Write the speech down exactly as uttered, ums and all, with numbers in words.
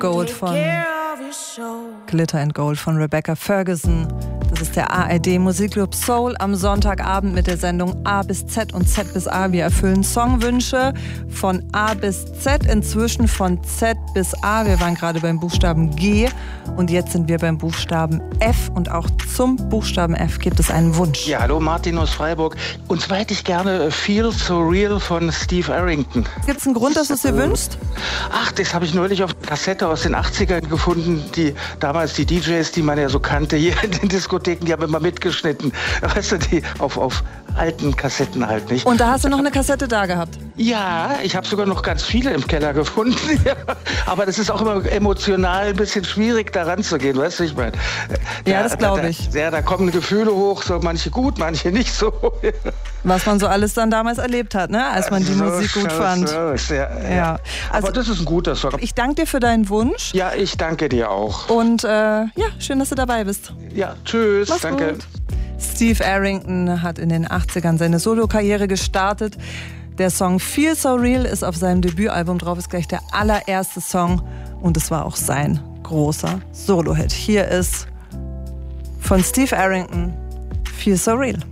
Gold von Glitter and Gold von Rebecca Ferguson. Das ist der A R D Musikclub Soul am Sonntagabend mit der Sendung A bis Z und Z bis A. Wir erfüllen Songwünsche von A bis Z, inzwischen von Z bis A. Wir waren gerade beim Buchstaben G und jetzt sind wir beim Buchstaben F. Und auch zum Buchstaben F gibt es einen Wunsch. Ja, hallo, Martin aus Freiburg. Und zwar hätte ich gerne Feel So Real von Steve Arrington. Gibt es einen Grund, dass du es dir wünschst? Ach, das habe ich neulich auf Kassette aus den achtzigern gefunden. Die damals die D Js, die man ja so kannte hier in den Diskotheken, die haben immer mitgeschnitten. Weißt du, die auf, auf alten Kassetten halt nicht. Und da hast du noch eine Kassette da gehabt? Ja, ich habe sogar noch ganz viele im Keller gefunden. Aber das ist auch immer emotional ein bisschen schwierig, da ranzugehen, weißt du, ich meine. Ja, das glaube ich. Da, ja, da kommen Gefühle hoch, so manche gut, manche nicht so. Was man so alles dann damals erlebt hat, ne? Als man die so, Musik gut so, fand. So, so, ja, ja. ja. Also, aber das ist ein guter Song. Ich danke dir für deinen Wunsch. Ja, ich danke dir auch. Und äh, ja, schön, dass du dabei bist. Ja, tschüss. Mach's danke. Gut. Steve Arrington hat in den achtzigern seine Solokarriere gestartet. Der Song Feel So Real ist auf seinem Debütalbum drauf, ist gleich der allererste Song und es war auch sein großer Solo-Hit. Hier ist von Steve Arrington Feel So Real.